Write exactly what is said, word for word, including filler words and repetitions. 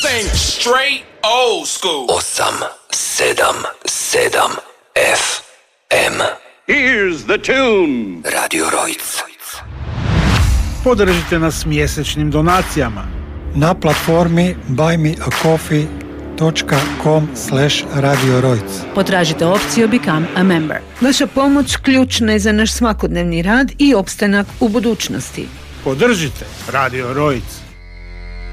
think straight old school. osam sedam sedam F M. Here's the tune. Radio Rojc. Podržite nas mjesečnim donacijama na platformi buy me a coffee dot com slash radio rojc. Potražite opciju Become a Member. Vaša pomoć ključna je za naš svakodnevni rad i opstanak u budućnosti. Podržite Radio Rojc.